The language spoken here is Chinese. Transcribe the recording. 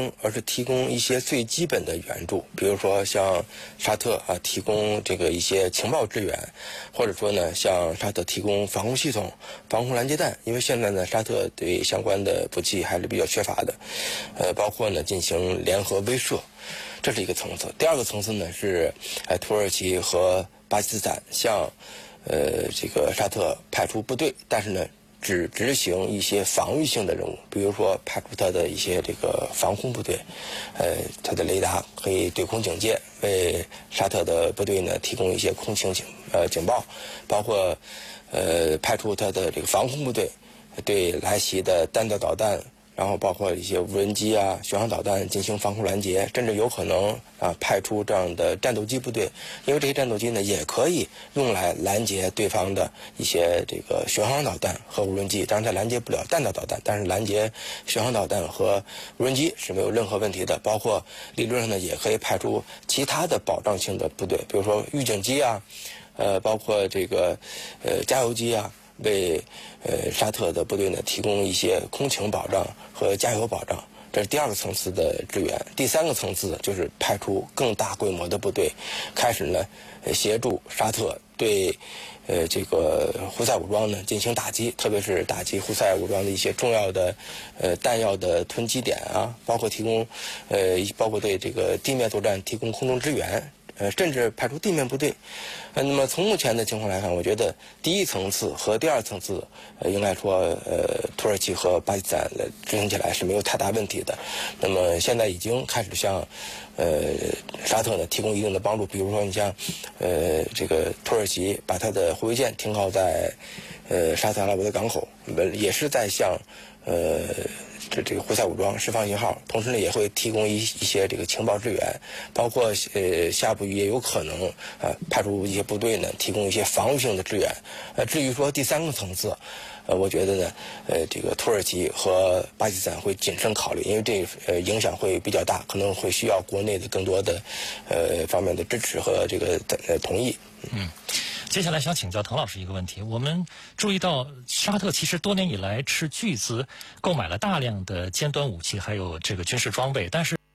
争，而是提供一些最基本的援助，比如说像沙特提供这个一些情报支援，或者说呢向沙特提供防空系统、防空拦截弹，因为现在呢沙特对相关的武器还是比较缺乏的，包括呢进行联合威慑，这是一个层次。第二个层次呢是土耳其和巴基斯坦向这个沙特派出部队，但是呢只执行一些防御性的任务，比如说派出它的一些这个防空部队，它的雷达可以对空警戒，为沙特的部队呢提供一些空情警报，包括派出它的这个防空部队对来袭的弹道导弹，然后包括一些无人机巡航导弹进行防空拦截，甚至有可能派出这样的战斗机部队，因为这些战斗机呢也可以用来拦截对方的一些这个巡航导弹和无人机，当然它拦截不了弹道导弹，但是拦截巡航导弹和无人机是没有任何问题的。包括理论上呢也可以派出其他的保障性的部队，比如说预警机包括这个加油机为沙特的部队呢提供一些空情保障和加油保障，这是第二个层次的支援。第三个层次就是派出更大规模的部队，开始呢协助沙特对这个胡塞武装呢进行打击，特别是打击胡塞武装的一些重要的弹药的囤积点包括提供包括对这个地面作战提供空中支援。甚至派出地面部队。那么从目前的情况来看，我觉得第一层次和第二层次，应该说土耳其和巴基斯坦执行起来是没有太大问题的。那么现在已经开始向沙特呢提供一定的帮助，比如说你像这个土耳其把它的护卫舰停靠在沙特阿拉伯的港口，也是在向这个胡塞武装释放信号，同时呢也会提供一些这个情报支援，包括下步也有可能派出一些部队呢提供一些防御性的支援。至于说第三个层次，我觉得呢这个土耳其和巴基斯坦会谨慎考虑，因为这影响会比较大，可能会需要国内的更多的方面的支持和这个同意。 接下来想请教滕老师一个问题，我们注意到沙特其实多年以来斥巨资购买了大量的尖端武器，还有这个军事装备，但是